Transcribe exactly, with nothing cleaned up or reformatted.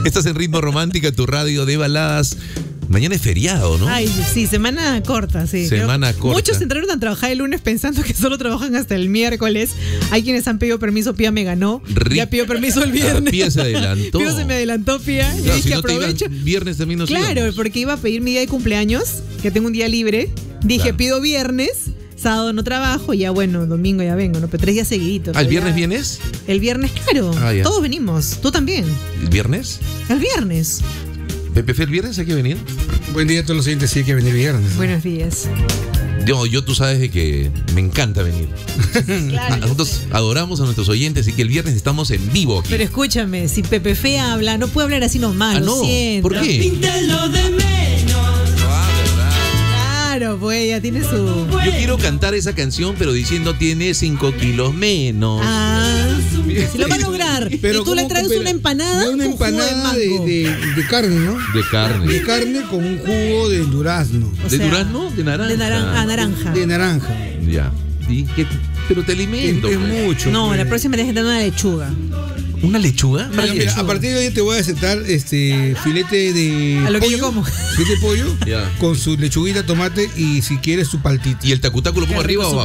Estás en Ritmo Romántica, tu radio de baladas. Mañana es feriado, ¿no? Ay, sí, semana corta, sí. Semana Creo, corta. Muchos entraron a trabajar el lunes pensando que solo trabajan hasta el miércoles. Hay quienes han pedido permiso, Pía me ganó. Rick. Ya pidió permiso el viernes. Pía se adelantó. Pía se me adelantó, Pía. Claro, y dije, si no te aprovecho. iban, viernes también nos Claro, íbamos. porque iba a pedir mi día de cumpleaños, que tengo un día libre. Dije, Claro. pido viernes, sábado no trabajo, ya bueno, domingo ya vengo, ¿no? Pero tres días seguiditos. ¿Al ya- viernes vienes? El viernes, claro. Ah, ya. Todos venimos. Tú también. ¿El viernes? El viernes. Pepe Fe, ¿el viernes hay que venir? Buen día a todos los oyentes, sí hay que venir viernes. Buenos días. Yo, yo tú sabes de que me encanta venir. Claro. Nosotros adoramos a nuestros oyentes y que el viernes estamos en vivo aquí. Pero escúchame, si Pepe Fe habla, no puede hablar así nomás, Ah, lo no. siento. ¿Por qué? Píntalo de menos. Claro, pues ya tiene su. Yo quiero cantar esa canción, pero diciendo tiene cinco kilos menos. Ah, si lo va a lograr. Pero y tú le ¿cómo traes coopera? una empanada. No, una con jugo empanada de, de, mango. de, de carne, ¿no? De carne. De carne con un jugo de durazno, O ¿De sea, durazno? ¿De naranja? De naranja. Ah, naranja. de naranja. Ya. ¿Y qué? Pero te Es, alimento. es pues. mucho. No, pues. la próxima tienes que tener una lechuga. ¿Una lechuga? Una Mira, mira, lechuga. a partir de hoy te voy a aceptar este filete de A lo que pollo, yo como. filete de pollo Ya. con su lechuguita, tomate y si quieres su paltito. ¿Y el tacutaco lo pongo Qué arriba rico o